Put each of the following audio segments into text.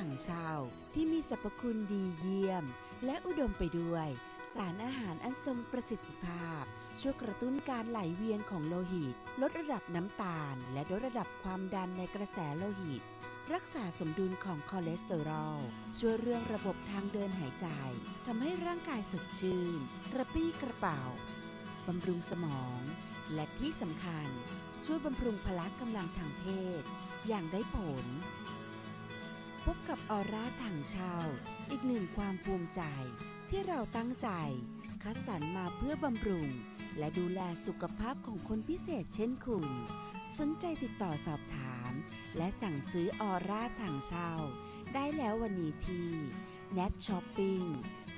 ถังเช่าที่มีสรรพคุณดีเยี่ยมและอุดมไปด้วยสารอาหารอันทรงประสิทธิภาพช่วยกระตุ้นการไหลเวียนของโลหิตลดระดับน้ำตาลและลดระดับความดันในกระแสโลหิตรักษาสมดุลของคอเลสเตอรอลช่วยเรื่องระบบทางเดินหายใจทำให้ร่างกายสดชื่นกระปรี้กระเป๋าบำรุงสมองและที่สำคัญช่วยบำรุงพละกำลังทางเพศอย่างได้ผลพบกับออร่าถังเช่าอีกหนึ่งความภูมิใจที่เราตั้งใจคัดสรรมาเพื่อบำรุงและดูแลสุขภาพของคนพิเศษเช่นคุณสนใจติดต่อสอบถามและสั่งซื้อออร่าถังเช่าได้แล้ววันนี้ที่ Net Shopping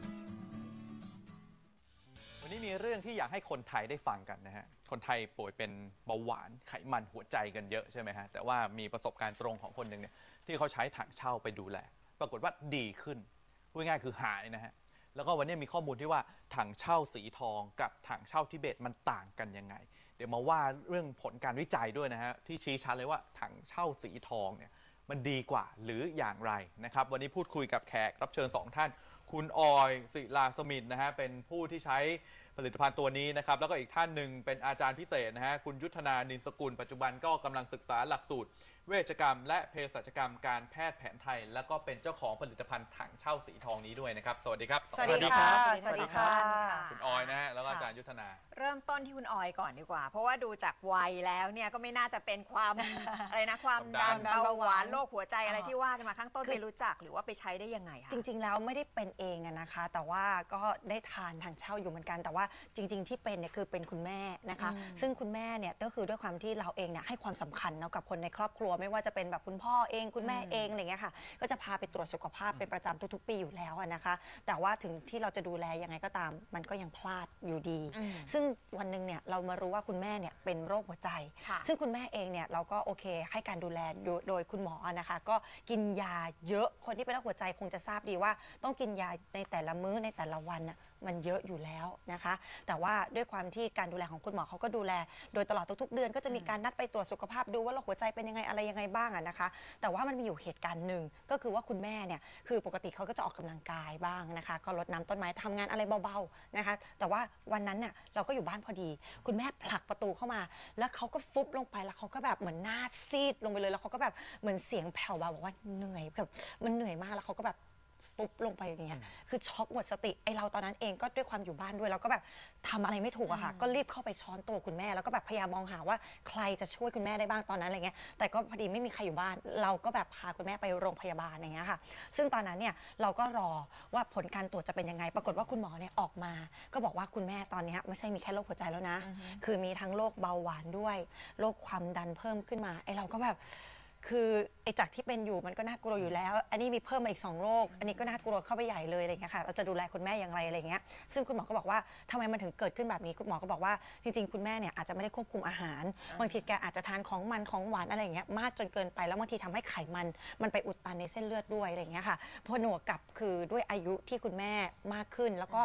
วันนี้มีเรื่องที่อยากให้คนไทยได้ฟังกันนะฮะคนไทยป่วยเป็นเบาหวานไขมันหัวใจกันเยอะใช่ไหมฮะแต่ว่ามีประสบการณ์ตรงของคนหนึ่งเนี่ยที่เขาใช้ถังเช่าไปดูแลปรากฏว่าดีขึ้นพูดง่ายๆคือหายนะฮะแล้วก็วันนี้มีข้อมูลที่ว่าถังเช่าสีทองกับถังเช่าทิเบตมันต่างกันยังไงเดี๋ยวมาว่าเรื่องผลการวิจัยด้วยนะฮะที่ชี้ชัดเลยว่าถังเช่าสีทองเนี่ยมันดีกว่าหรืออย่างไรนะครับวันนี้พูดคุยกับแขกรับเชิญ2ท่านคุณออยศิลาสมิทธิ์นะฮะเป็นผู้ที่ใช้ผลิตภัณฑ์ตัวนี้นะครับแล้วก็อีกท่านหนึ่งเป็นอาจารย์พิเศษนะฮะคุณยุทธนานินสกุลปัจจุบันก็กำลังศึกษาหลักสูตรเวชกรรมและเภสัชกรรมการแพทย์แผนไทยแล้วก็เป็นเจ้าของผลิตภัณฑ์ถังเช่าสีทองนี้ด้วยนะครับสวัสดีครับสวัสดีค่ะสวัสดีค่ะคุณออยนะฮะแล้วก็อาจารย์ยุทธนาเริ่มต้นที่คุณออยก่อนดีกว่าเพราะว่าดูจากวัยแล้วเนี่ยก็ไม่น่าจะเป็นความ อะไรนะความดันเบาหวานโรคหัวใจอะไรที่ว่ากันมาข้างต้นไปรู้จักหรือว่าไปใช้ได้ยังไงคะจริงๆแล้วไม่ได้เป็นเองนะคะ แต่ว่าก็ได้ทานถังเช่าอยู่เหมือนกันแต่ว่าจริงๆที่เป็นเนี่ยคือเป็นคุณแม่นะคะซึ่งคุณแม่เนี่ยก็คือด้วยความที่เราเองเนี่ยให้ความสำคัญเนาะกับคนในครอบครัวไม่ว่าจะเป็นแบบคุณพ่อเองคุณแม่เองอะไรเงี้ยค่ะก็จะพาไปตรวจสุขภาพเป็นประจำทุกๆปีอยู่แล้วนะคะแต่ว่าถึงที่เราจะดูแลยังไงก็ตามมันก็ยังพลาดอยู่ดีซึ่งวันหนึ่งเนี่ยเรามารู้ว่าคุณแม่เนี่ยเป็นโรคหัวใจซึ่งคุณแม่เองเนี่ยเราก็โอเคให้การดูแลโดยคุณหมอนะคะก็กินยาเยอะคนที่เป็นโรคหัวใจคงจะทราบดีว่าต้องกินยาในแต่ละมื้อในแต่ละวันน่ะมันเยอะอยู่แล้วนะคะแต่ว่าด้วยความที่การดูแลของคุณหมอเขาก็ดูแลโดยตลอดทุกๆเดือนก็จะมีการนัดไปตรวจสุขภาพดูว่าโรคหัวใจเป็นยังไงอะไรยังไงบ้างนะคะแต่ว่ามันมีอยู่เหตุการณ์หนึ่งก็คือว่าคุณแม่เนี่ยคือปกติเขาก็จะออกกำลังกายบ้างนะคะก็รดน้ำต้นไม้ทำงานอะไรเบาๆนะคะแต่ว่าวันนั้นเนี่ยเราก็อยู่บ้านพอดีคุณแม่ผลักประตูเข้ามาแล้วเขาก็ฟุบลงไปแล้วเขาก็แบบเหมือนหน้าซีดลงไปเลยแล้วเขาก็แบบเหมือนเสียงแผ่วเบาบอกว่าเหนื่อยแบบมันเหนื่อยมากแล้วเขาก็แบบฟุบลงไปอย่างเงี้ยคือช็อกหมดสติไอเราตอนนั้นเองก็ด้วยความอยู่บ้านด้วยเราก็แบบทำอะไรไม่ถูกอะค่ะก็รีบเข้าไปช้อนตัวคุณแม่แล้วก็แบบพยายามมองหาว่าใครจะช่วยคุณแม่ได้บ้างตอนนั้นอะไรเงี้ยแต่ก็พอดีไม่มีใครอยู่บ้านเราก็แบบพาคุณแม่ไปโรงพยาบาลอย่างเงี้ยค่ะซึ่งตอนนั้นเนี่ยเราก็รอว่าผลการตรวจจะเป็นยังไงปรากฏว่าคุณหมอเนี่ยออกมาก็บอกว่าคุณแม่ตอนนี้ไม่ใช่มีแค่โรคหัวใจแล้วนะคือมีทั้งโรคเบาหวานด้วยโรคความดันเพิ่มขึ้นมาไอเราก็แบบคือไอ้จากที่เป็นอยู่มันก็น่ากลัวอยู่แล้วอันนี้มีเพิ่มมาอีก2โรคอันนี้ก็น่ากลัวเข้าไปใหญ่เลยอะไรเงี้ยค่ะเราจะดูแลคุณแม่อย่างไรอะไรเงี้ยซึ่งคุณหมอก็บอกว่าทำไมมันถึงเกิดขึ้นแบบนี้คุณหมอก็บอกว่าจริงๆคุณแม่เนี่ยอาจจะไม่ได้ควบคุมอาหารบางทีแกอาจจะทานของมันของหวานอะไรเงี้ยมากจนเกินไปแล้วบางทีทำให้ไขมันไปอุดตันในเส้นเลือดด้วยอะไรเงี้ยค่ะพอหนวกกับคือด้วยอายุที่คุณแม่มากขึ้นแล้วก็